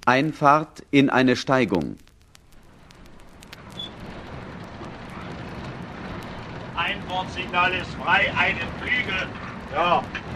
Einfahrt in eine Steigung. Einfahrtssignal ist frei, einen Flügel. Ja.